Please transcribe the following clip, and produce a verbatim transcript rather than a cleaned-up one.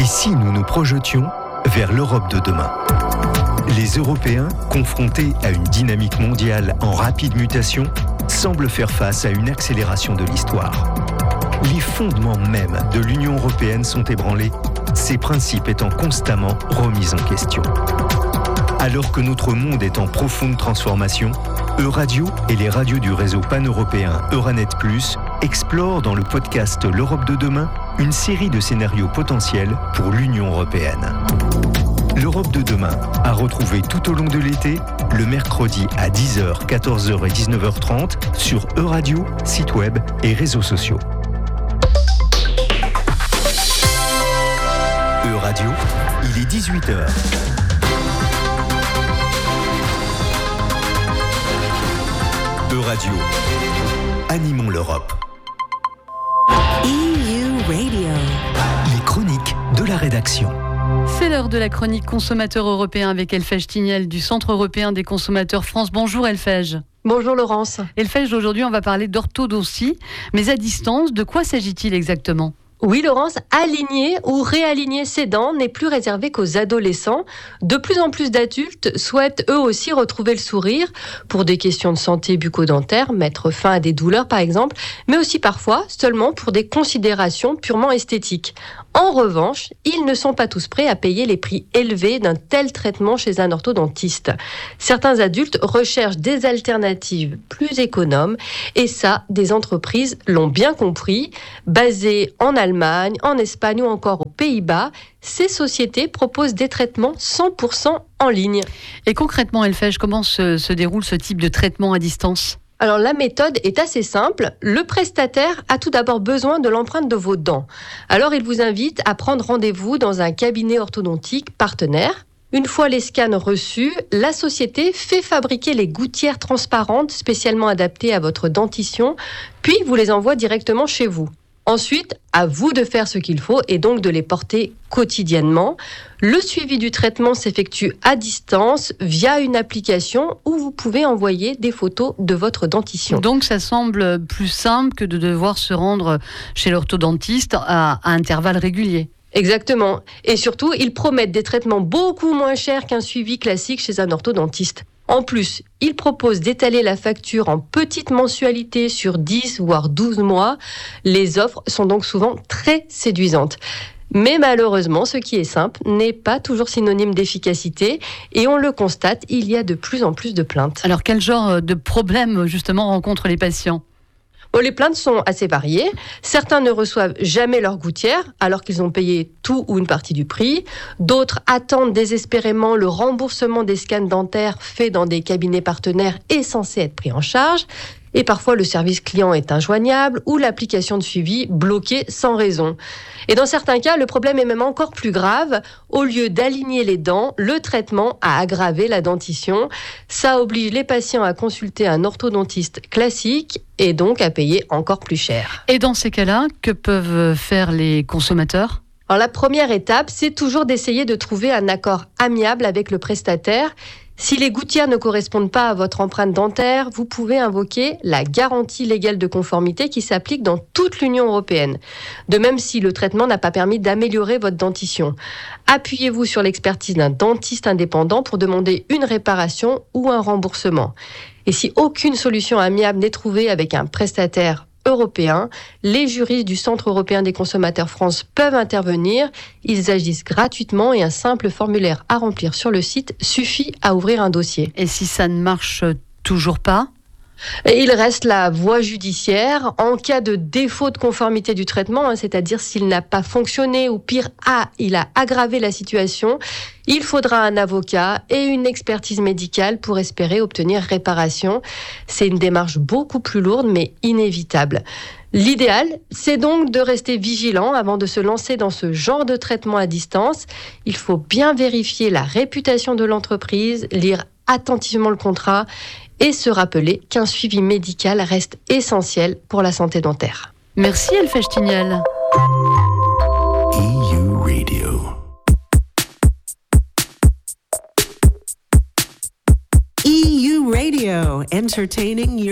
Et si nous nous projetions vers l'Europe de demain ? Les Européens, confrontés à une dynamique mondiale en rapide mutation, semblent faire face à une accélération de l'histoire. Les fondements mêmes de l'Union européenne sont ébranlés, ses principes étant constamment remis en question. Alors que notre monde est en profonde transformation, Euradio et les radios du réseau pan-européen Euranet plus explorent dans le podcast L'Europe de demain une série de scénarios potentiels pour l'Union européenne. L'Europe de demain à retrouver tout au long de l'été, le mercredi à dix heures, quatorze heures et dix-neuf heures trente sur Euradio, site web et réseaux sociaux. Euradio, il est dix-huit heures. Euradio, animons l'Europe. E U Radio. Les chroniques de la rédaction. C'est l'heure de la chronique consommateur européen avec Elfège Tignel du Centre européen des consommateurs France. Bonjour Elfège. Bonjour Laurence. Elfège, aujourd'hui on va parler d'orthodontie, mais à distance, de quoi s'agit-il exactement ? Oui Laurence, aligner ou réaligner ses dents n'est plus réservé qu'aux adolescents. De plus en plus d'adultes souhaitent eux aussi retrouver le sourire pour des questions de santé bucco-dentaire, mettre fin à des douleurs par exemple, mais aussi parfois seulement pour des considérations purement esthétiques. En revanche, ils ne sont pas tous prêts à payer les prix élevés d'un tel traitement chez un orthodontiste. Certains adultes recherchent des alternatives plus économes et ça, des entreprises l'ont bien compris. Basées en Allemagne, en Espagne ou encore aux Pays-Bas, ces sociétés proposent des traitements cent pour cent en ligne. Et concrètement, Elfège, comment se, se déroule ce type de traitement à distance ? Alors la méthode est assez simple. Le prestataire a tout d'abord besoin de l'empreinte de vos dents. Alors il vous invite à prendre rendez-vous dans un cabinet orthodontique partenaire. Une fois les scans reçus, la société fait fabriquer les gouttières transparentes spécialement adaptées à votre dentition, puis vous les envoie directement chez vous. Ensuite, à vous de faire ce qu'il faut et donc de les porter quotidiennement. Le suivi du traitement s'effectue à distance via une application où vous pouvez envoyer des photos de votre dentition. Donc ça semble plus simple que de devoir se rendre chez l'orthodontiste à, à intervalles réguliers. Exactement. Et surtout, ils promettent des traitements beaucoup moins chers qu'un suivi classique chez un orthodontiste. En plus, ils proposent d'étaler la facture en petites mensualités sur dix voire douze mois. Les offres sont donc souvent très séduisantes. Mais malheureusement, ce qui est simple n'est pas toujours synonyme d'efficacité et on le constate, il y a de plus en plus de plaintes. Alors quel genre de problèmes justement rencontrent les patients ? Bon, les plaintes sont assez variées. Certains ne reçoivent jamais leur gouttière alors qu'ils ont payé tout ou une partie du prix. D'autres attendent désespérément le remboursement des scans dentaires faits dans des cabinets partenaires et censés être pris en charge. Et parfois, le service client est injoignable ou l'application de suivi bloquée sans raison. Et dans certains cas, le problème est même encore plus grave. Au lieu d'aligner les dents, le traitement a aggravé la dentition. Ça oblige les patients à consulter un orthodontiste classique et donc à payer encore plus cher. Et dans ces cas-là, que peuvent faire les consommateurs ? Alors la première étape, c'est toujours d'essayer de trouver un accord amiable avec le prestataire. Si les gouttières ne correspondent pas à votre empreinte dentaire, vous pouvez invoquer la garantie légale de conformité qui s'applique dans toute l'Union européenne. De même si le traitement n'a pas permis d'améliorer votre dentition. Appuyez-vous sur l'expertise d'un dentiste indépendant pour demander une réparation ou un remboursement. Et si aucune solution amiable n'est trouvée avec un prestataire européen, les juristes du Centre européen des consommateurs France peuvent intervenir. Ils agissent gratuitement et un simple formulaire à remplir sur le site suffit à ouvrir un dossier. Et si ça ne marche toujours pas ? Et il reste la voie judiciaire en cas de défaut de conformité du traitement, hein, c'est-à-dire s'il n'a pas fonctionné ou pire, ah, il a aggravé la situation. Il faudra un avocat et une expertise médicale pour espérer obtenir réparation. C'est une démarche beaucoup plus lourde mais inévitable. L'idéal, c'est donc de rester vigilant avant de se lancer dans ce genre de traitement à distance. Il faut bien vérifier la réputation de l'entreprise, lire attentivement le contrat et se rappeler qu'un suivi médical reste essentiel pour la santé dentaire. Merci Elfège Tignel. E U Radio. E U Radio, entertaining your